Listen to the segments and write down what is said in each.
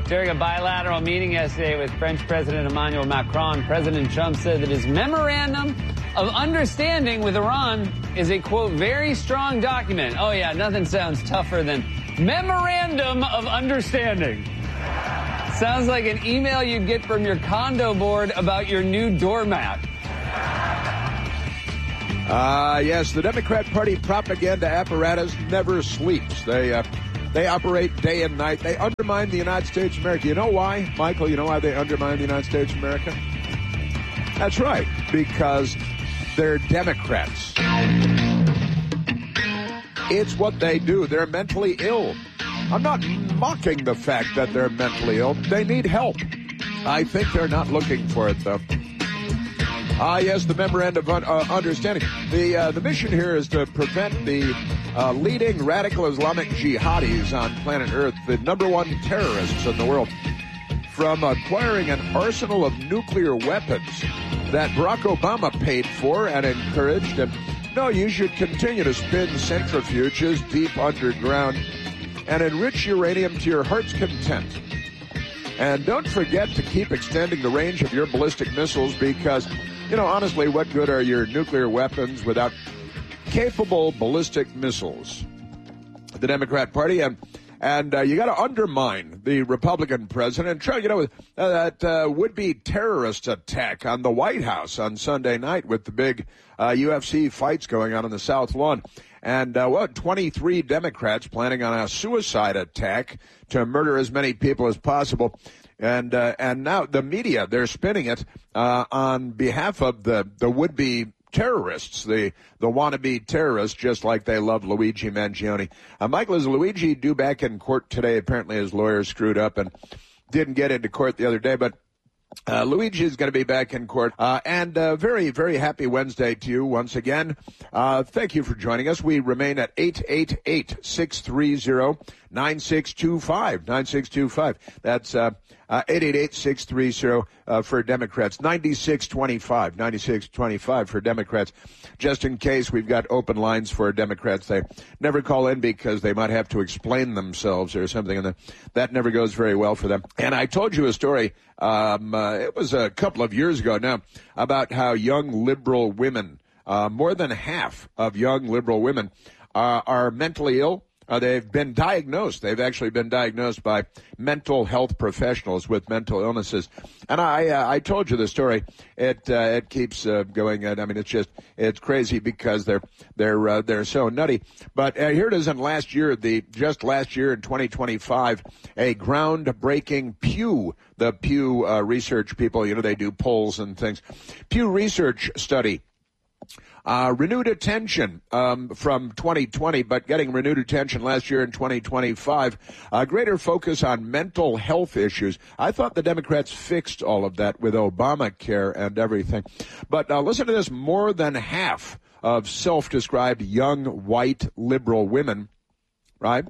During a bilateral meeting yesterday with French President Emmanuel Macron, President Trump said that his memorandum of understanding with Iran is a, quote, very strong document. Oh, yeah, nothing sounds tougher than memorandum of understanding. Sounds like an email you'd get from your condo board about your new doormat. Yes, the Democrat Party propaganda apparatus never sleeps. They operate day and night. They undermine the United States of America. You know why, Michael? You know why they undermine the United States of America? That's right, because they're Democrats. It's what they do. They're mentally ill. I'm not mocking the fact that they're mentally ill. They need help. I think they're not looking for it, though. Yes, the memorandum of understanding. The mission here is to prevent the leading radical Islamic jihadis on planet Earth, the number one terrorists in the world, from acquiring an arsenal of nuclear weapons that Barack Obama paid for and encouraged. And no, you should continue to spin centrifuges deep underground and enrich uranium to your heart's content. And don't forget to keep extending the range of your ballistic missiles because, you know, honestly, what good are your nuclear weapons without capable ballistic missiles? The Democrat Party and you got to undermine the Republican president. You know, that would-be terrorist attack on the White House on Sunday night with the big UFC fights going on the South Lawn. And, 23 Democrats planning on a suicide attack to murder as many people as possible. And now the media, they're spinning it on behalf of the would-be terrorists, the wannabe terrorists, just like they love Luigi Mangione. Michael, is Luigi due back in court today? Apparently his lawyer screwed up and didn't get into court the other day, but Luigi is going to be back in court. And very, very happy Wednesday to you once again. Thank you for joining us. We remain at 888-630-9625. 9625. That's 888-630 for Democrats. 9625 for Democrats. Just in case, we've got open lines for Democrats. They never call in because they might have to explain themselves or something, and that never goes very well for them. And I told you a story, it was a couple of years ago now, about how young liberal women, more than half of young liberal women are mentally ill. They've been diagnosed. They've actually been diagnosed by mental health professionals with mental illnesses. And I told you the story. It keeps going. I mean, it's crazy because they're so nutty. But here it is in last year, just last year in 2025, a groundbreaking Pew, the Pew research people, you know, they do polls and things. Pew Research study. Renewed attention from 2020, but getting renewed attention last year in 2025. Greater focus on mental health issues. I thought the Democrats fixed all of that with Obamacare and everything. But listen to this. More than half of self-described young white liberal women, right?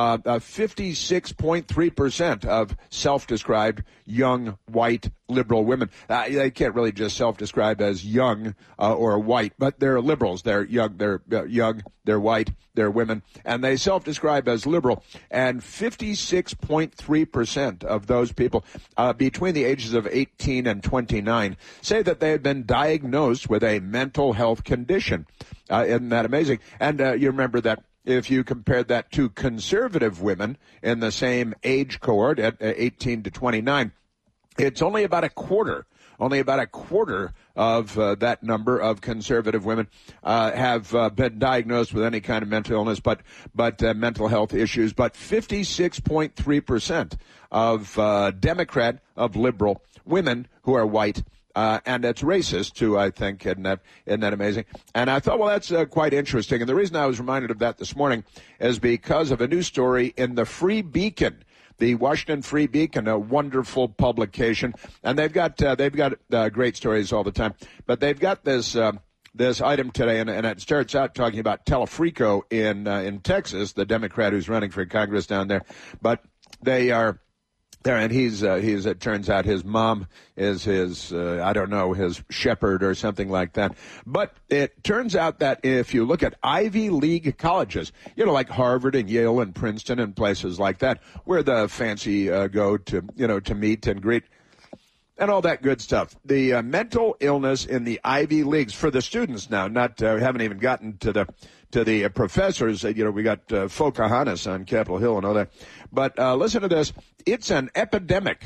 56.3% of self-described young white liberal women. They can't really just self-describe as young or white, but they're liberals. They're young, they're white, they're women, and they self-describe as liberal. And 56.3% of those people between the ages of 18 and 29 say that they have been diagnosed with a mental health condition. Isn't that amazing? And you remember that if you compared that to conservative women in the same age cohort at 18 to 29, it's only about a quarter of that number of conservative women have been diagnosed with any kind of mental illness, but mental health issues. But 56.3% of Democrat, of liberal women who are white. And it's racist, too, I think. Isn't that amazing? And I thought, well, that's quite interesting. And the reason I was reminded of that this morning is because of a new story in the Free Beacon, the Washington Free Beacon, a wonderful publication. And they've got great stories all the time. But they've got this item today, and it starts out talking about Telefrico in Texas, the Democrat who's running for Congress down there. But they are There, and it turns out his mom is his, his shepherd or something like that. But it turns out that if you look at Ivy League colleges, like Harvard and Yale and Princeton and places like that, where the fancy go to, to meet and greet and all that good stuff. The mental illness in the Ivy Leagues for the students now, haven't even gotten to the professors. We got Pocahontas on Capitol Hill and all that. But listen to this. It's an epidemic.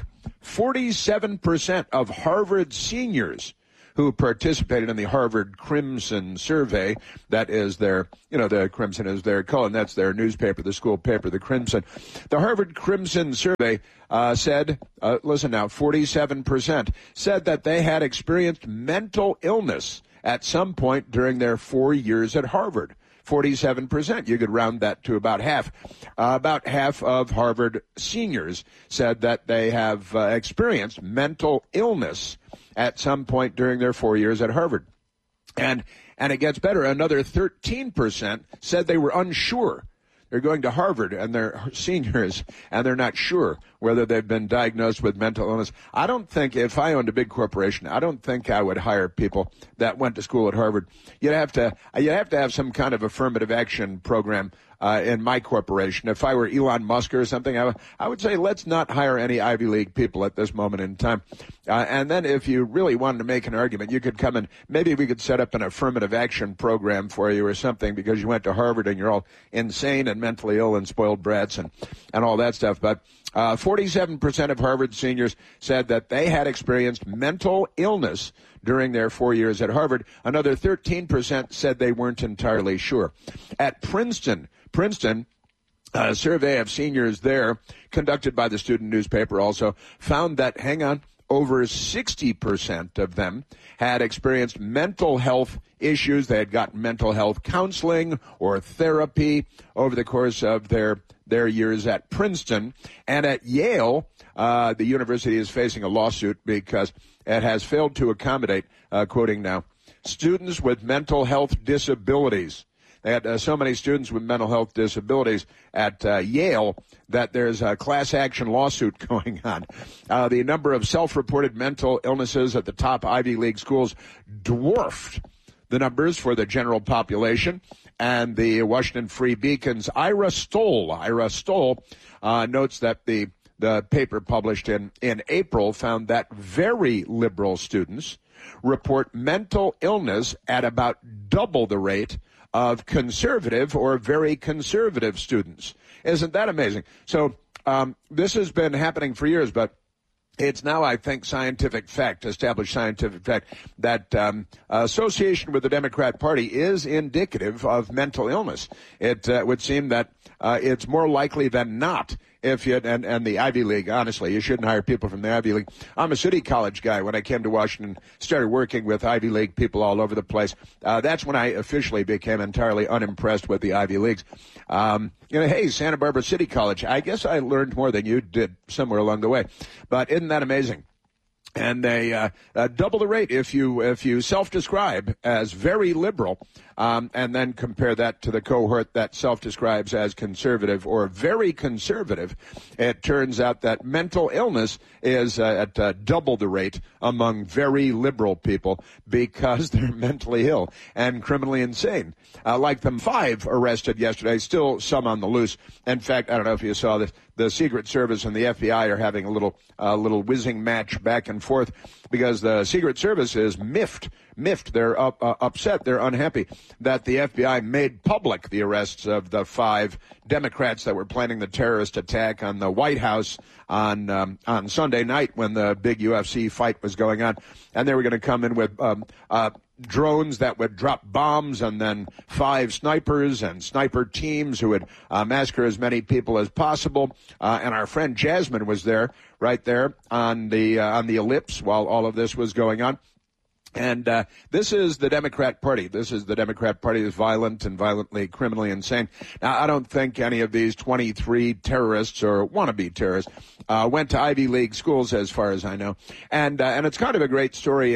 47% of Harvard seniors who participated in the Harvard Crimson survey, that is their, the Crimson is their color, and that's their newspaper, the school paper, the Crimson. The Harvard Crimson survey said, listen now, 47% said that they had experienced mental illness at some point during their 4 years at Harvard. 47%. You could round that to about half. About half of Harvard seniors said that they have experienced mental illness at some point during their 4 years at Harvard. And it gets better. Another 13% said they were unsure. They're going to Harvard and they're seniors and they're not sure whether they've been diagnosed with mental illness. I don't think, if I owned a big corporation, I don't think I would hire people that went to school at Harvard. You'd have to have some kind of affirmative action program in my corporation. If I were Elon Musk or something, I would say let's not hire any Ivy League people at this moment in time. And then if you really wanted to make an argument, you could come and maybe we could set up an affirmative action program for you or something because you went to Harvard and you're all insane and mentally ill and spoiled brats and all that stuff. But 47% of Harvard seniors said that they had experienced mental illness during their 4 years at Harvard. Another 13% said they weren't entirely sure. At Princeton, a survey of seniors there, conducted by the student newspaper also, found that, over 60% of them had experienced mental health issues. They had gotten mental health counseling or therapy over the course of their years at Princeton. And at Yale, the university is facing a lawsuit because it has failed to accommodate, quoting now, students with mental health disabilities. They had so many students with mental health disabilities at Yale that there's a class action lawsuit going on. The number of self-reported mental illnesses at the top Ivy League schools dwarfed the numbers for the general population. And the Washington Free Beacon's Ira Stoll notes that the paper published in April found that very liberal students report mental illness at about double the rate of conservative or very conservative students. Isn't that amazing? So this has been happening for years, but it's now, I think, established scientific fact, that association with the Democrat Party is indicative of mental illness. It would seem that it's more likely than not. And the Ivy League, honestly, you shouldn't hire people from the Ivy League. I'm a city college guy. When I came to Washington, started working with Ivy League people all over the place. That's when I officially became entirely unimpressed with the Ivy Leagues. Hey, Santa Barbara City College, I guess I learned more than you did somewhere along the way. But isn't that amazing? And they double the rate if you self-describe as very liberal, and then compare that to the cohort that self-describes as conservative or very conservative. It turns out that mental illness is at double the rate among very liberal people because they're mentally ill and criminally insane. Like them 5 arrested yesterday, still some on the loose. In fact, I don't know if you saw this. The Secret Service and the FBI are having a little whizzing match back and forth because the Secret Service is miffed. They're upset. They're unhappy that the FBI made public the arrests of the 5 Democrats that were planning the terrorist attack on the White House on Sunday night when the big UFC fight was going on. And they were going to come in with drones that would drop bombs, and then 5 snipers and sniper teams who would massacre as many people as possible. And our friend Jasmine was there, right there on the ellipse while all of this was going on. And this is the Democrat Party. This is the Democrat Party that's violent and violently, criminally insane. Now, I don't think any of these 23 terrorists or wannabe terrorists went to Ivy League schools, as far as I know. And it's kind of a great story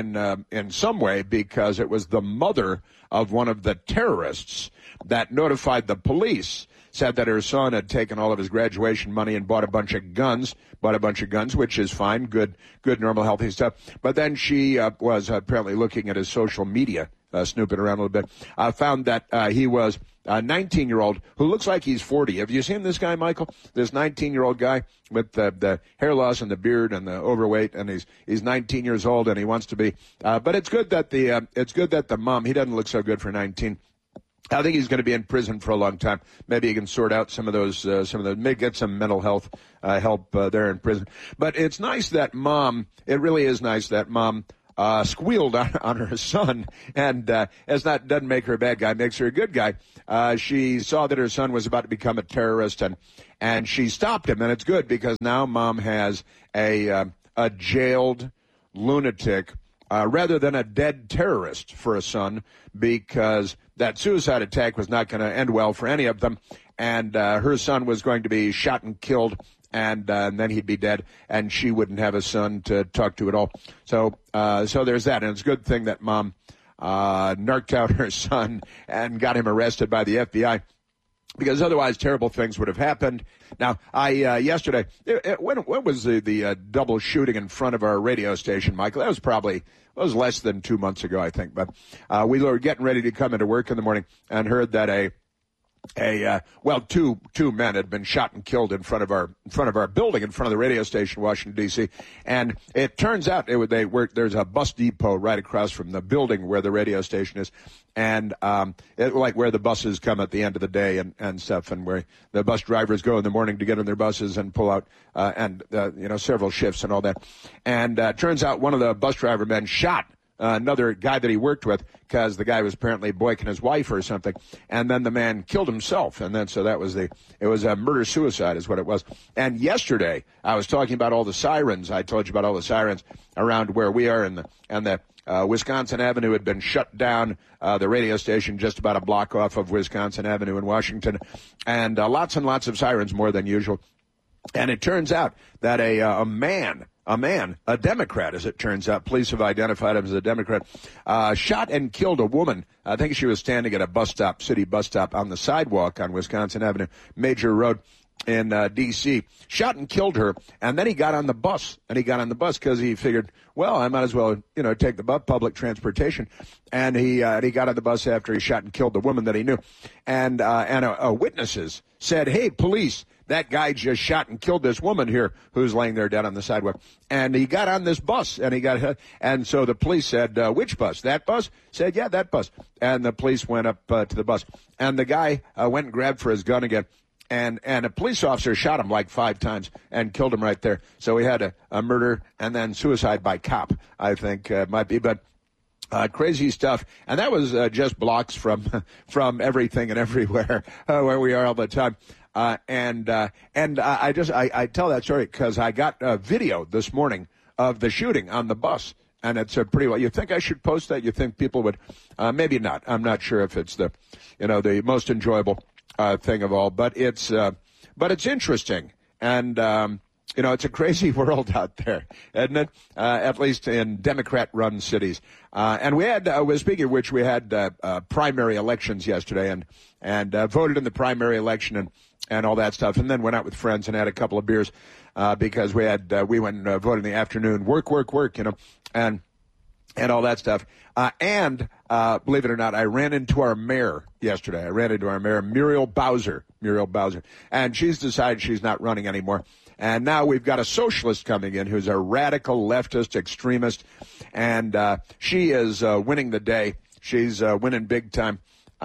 in some way because it was the mother of one of the terrorists that notified the police said that her son had taken all of his graduation money and bought a bunch of guns, which is fine, good, normal, healthy stuff. But then she was apparently looking at his social media, snooping around a little bit, found that he was a 19-year-old who looks like he's 40. Have you seen this guy, Michael? This 19-year-old guy with the hair loss and the beard and the overweight, and he's 19 years old and he wants to be. But it's good that the mom, he doesn't look so good for 19. I think he's going to be in prison for a long time. Maybe he can sort out some of those, maybe get some mental health help there in prison. But it's nice that it really is nice that mom squealed on her son, and doesn't make her a bad guy, makes her a good guy. She saw that her son was about to become a terrorist, and she stopped him, and it's good because now mom has a jailed lunatic rather than a dead terrorist for a son, because that suicide attack was not going to end well for any of them, and her son was going to be shot and killed, and then he'd be dead, and she wouldn't have a son to talk to at all. So there's that, and it's a good thing that mom narked out her son and got him arrested by the FBI, because otherwise terrible things would have happened. Now, yesterday, when was the double shooting in front of our radio station, Michael? That was less than 2 months ago, I think. But we were getting ready to come into work in the morning and heard that two men had been shot and killed in front of our building, in front of the radio station, Washington, D.C. And it turns out there's a bus depot right across from the building where the radio station is, and like where the buses come at the end of the day and stuff, and where the bus drivers go in the morning to get on their buses and pull out several shifts and all that. And turns out one of the bus driver men shot another guy that he worked with, because the guy was apparently boycotting his wife or something, and then the man killed himself, and then so that was it was a murder-suicide is what it was. And yesterday I was talking about all the sirens. I told you about all the sirens around where we are, and the Wisconsin Avenue had been shut down, the radio station just about a block off of Wisconsin Avenue in Washington, and lots and lots of sirens, more than usual. And it turns out that a man, a Democrat, as it turns out, police have identified him as a Democrat, shot and killed a woman. I think she was standing at a city bus stop on the sidewalk on Wisconsin Avenue, major road in D.C., shot and killed her, and then he got on the bus, because he figured, well, I might as well, take the public transportation, and he got on the bus after he shot and killed the woman that he knew, and witnesses said, hey, police, that guy just shot and killed this woman here who's laying there dead on the sidewalk. And he got on this bus, and so the police said, which bus? That bus? Said, yeah, that bus. And the police went up to the bus. And the guy went and grabbed for his gun again. And a police officer shot him like 5 times and killed him right there. So we had a murder and then suicide by cop, I think might be. But crazy stuff. And that was just blocks from everything and everywhere where we are all the time. And I tell that story because I got a video this morning of the shooting on the bus, and it's a pretty well. You think I should post that? You think people would? Maybe not. I'm not sure if it's the most enjoyable thing of all, but it's interesting, and it's a crazy world out there, isn't it? At least in Democrat-run cities. And we had, speaking of which, we had primary elections yesterday, and voted in the primary election and all that stuff, and then went out with friends and had a couple of beers because we went and voted in the afternoon, work, and all that stuff. And believe it or not, I ran into our mayor yesterday. Muriel Bowser, and she's decided she's not running anymore. And now we've got a socialist coming in who's a radical leftist extremist, and she is winning the day. She's winning big time.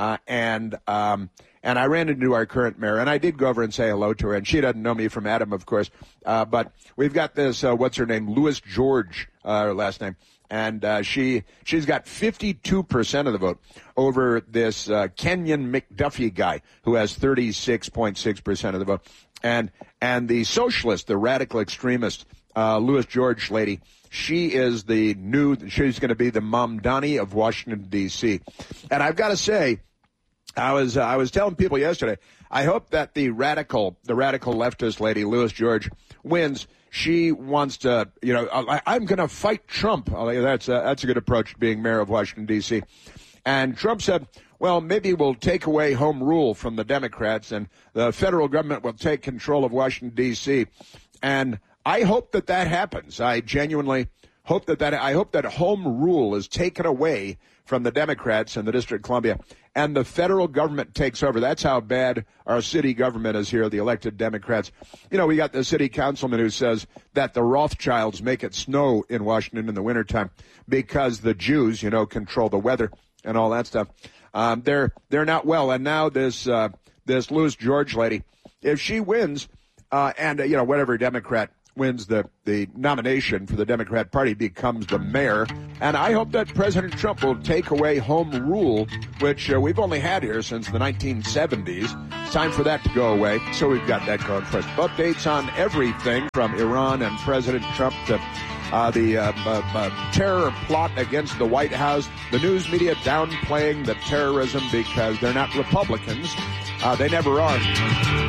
And I ran into our current mayor, and I did go over and say hello to her, and she doesn't know me from Adam, of course. But we've got this, what's her name, Louis George, her last name. And she's got 52% of the vote over this Kenyon McDuffie guy who has 36.6% of the vote. And the socialist, the radical extremist, Louis George lady, she is she's going to be the Mamdani of Washington, D.C. And I've got to say, I was telling people yesterday, I hope that the radical leftist lady, Louis George, wins. She wants to, I'm going to fight Trump. That's a good approach to being mayor of Washington, D.C. And Trump said, well, maybe we'll take away home rule from the Democrats and the federal government will take control of Washington, D.C. And I hope that happens. I genuinely hope I hope that home rule is taken away from the Democrats in the District of Columbia and the federal government takes over. That's how bad our city government is here, the elected Democrats. You know, we got the city councilman who says that the Rothschilds make it snow in Washington in the wintertime because the Jews, you know, control the weather and all that stuff. They're not well. And now this Louis George lady, if she wins, whatever Democrat wins the nomination for the Democrat Party becomes the mayor. And I hope that President Trump will take away home rule, which we've only had here since the 1970s. It's time for that to go away. So we've got that going for us. Updates on everything from Iran and President Trump to the terror plot against the White House. The news media downplaying the terrorism because they're not Republicans. They never are.